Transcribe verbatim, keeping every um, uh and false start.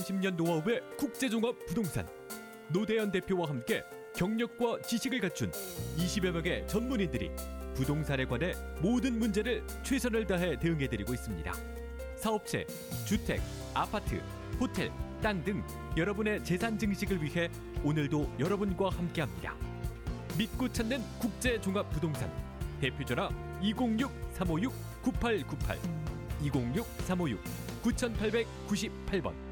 사십 년 노하우의 국제종합부동산 노대현 대표와 함께 경력과 지식을 갖춘 이십여 명의 전문인들이 부동산에 관해 모든 문제를 최선을 다해 대응해드리고 있습니다. 사업체, 주택, 아파트, 호텔, 땅 등 여러분의 재산 증식을 위해 오늘도 여러분과 함께합니다. 믿고 찾는 국제종합부동산 대표전화 이공육 삼오육 구팔구팔 이공육 삼오육 구팔구팔 번